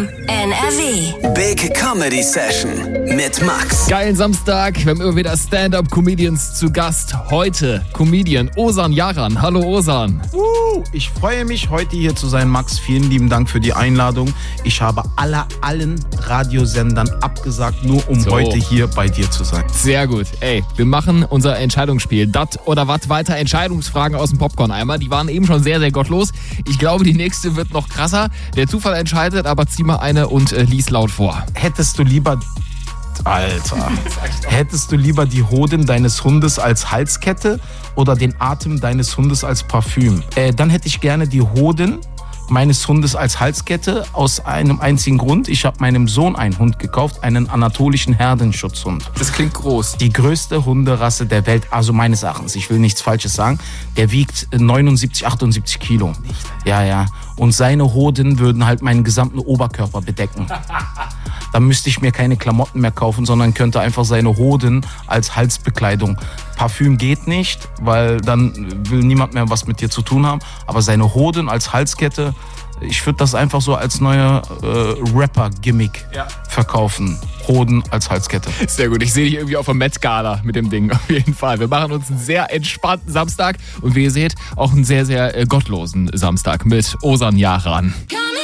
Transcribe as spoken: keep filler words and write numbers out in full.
M N R W. Big Comedy Session mit Max. Geilen Samstag, wir haben immer wieder Stand-Up-Comedians zu Gast. Heute Comedian Ozan Yaran. Hallo Ozan. Uh, ich freue mich, heute hier zu sein, Max. Vielen lieben Dank für die Einladung. Ich habe aller, allen Radiosendern abgesagt, nur um So. heute hier bei dir zu sein. Sehr gut. Ey, wir machen unser Entscheidungsspiel. Dat oder wat weiter Entscheidungsfragen aus dem Popcorn-Eimer. Die waren eben schon sehr, sehr gottlos. Ich glaube, die nächste wird noch krasser. Der Zufall entscheidet, aber zieh mal eine und äh, lies laut vor. Hättest du lieber... Alter. Hättest du lieber die Hoden deines Hundes als Halskette oder den Atem deines Hundes als Parfüm? Äh, dann hätte ich gerne die Hoden meines Hundes als Halskette aus einem einzigen Grund. Ich habe meinem Sohn einen Hund gekauft, einen anatolischen Herdenschutzhund. Das klingt groß. Die größte Hunderasse der Welt, also meines Erachtens, ich will nichts Falsches sagen, der wiegt neunundsiebzig, achtundsiebzig Kilo. Ja, ja. Und seine Hoden würden halt meinen gesamten Oberkörper bedecken. Dann müsste ich mir keine Klamotten mehr kaufen, sondern könnte einfach seine Hoden als Halsbekleidung. Parfüm geht nicht, weil dann will niemand mehr was mit dir zu tun haben. Aber seine Hoden als Halskette, ich würde das einfach so als neue äh, Rapper-Gimmick Ja. verkaufen. Hoden als Halskette. Sehr gut. Ich sehe dich irgendwie auf der Met-Gala mit dem Ding. Auf jeden Fall. Wir machen uns einen sehr entspannten Samstag und wie ihr seht, auch einen sehr, sehr äh, gottlosen Samstag mit Ozan Yaran.